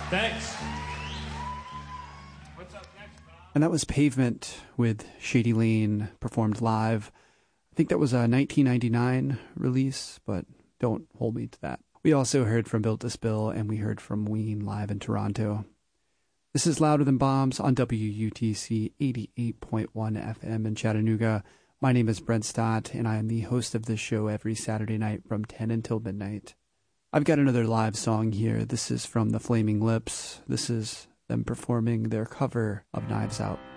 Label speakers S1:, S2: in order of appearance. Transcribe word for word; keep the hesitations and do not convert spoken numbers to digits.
S1: Thanks. What's up next, Bob?
S2: And that was Pavement with Shady Lane performed live. I think that was a nineteen ninety-nine release, but don't hold me to that. We also heard from Built to Spill, and we heard from Ween live in Toronto. This is Louder Than Bombs on W U T C eighty-eight point one F M in Chattanooga. My name is Brent Stott, and I am the host of this show every Saturday night from ten until midnight. I've got another live song here. This is from the Flaming Lips. This is them performing their cover of Knives Out.